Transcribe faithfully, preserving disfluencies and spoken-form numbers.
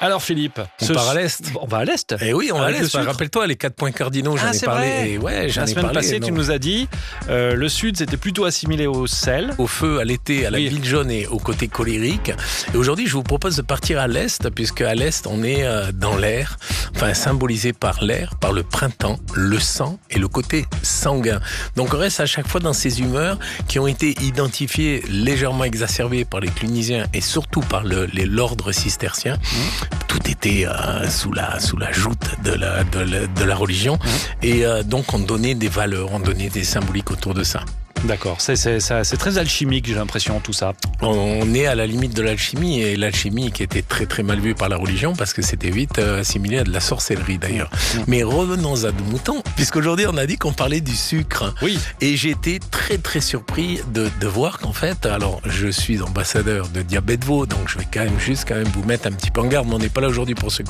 Alors Philippe, on ce... part à l'Est. On va à l'Est. Et oui, on va à l'Est. Bah, rappelle-toi, les quatre points cardinaux, j'en ah, ai parlé. Vrai. Et ouais, j'en La ai semaine parlé, passée, non. tu nous as dit, euh, le Sud, c'était plutôt assimilé au sel. Au feu, à l'été, à la oui. ville jaune et au côté colérique. Et aujourd'hui, je vous propose de partir à l'Est, puisque à l'Est, on est dans l'air, enfin symbolisé par l'air, par le printemps, le sang et le côté sanguin. Donc on reste à chaque fois dans ces humeurs qui ont été identifiées légèrement exacerbées par les clunisiens et surtout par le, les, l'ordre cistercien. Mmh. Tout était euh, sous la sous la joute de la de la, de la religion. Mmh. Et euh, donc on donnait des valeurs, on donnait des symboliques autour de ça. D'accord, c'est, c'est, c'est, c'est très alchimique, j'ai l'impression, tout ça. On est à la limite de l'alchimie, et l'alchimie qui était très très mal vue par la religion, parce que c'était vite assimilé à de la sorcellerie d'ailleurs. Mmh. Mais revenons à nos moutons, puisqu'aujourd'hui on a dit qu'on parlait du sucre. Oui. Et j'ai été très très surpris de, de voir qu'en fait, alors je suis ambassadeur de Diabète Veau, donc je vais quand même juste quand même vous mettre un petit peu en garde, mais on n'est pas là aujourd'hui pour ce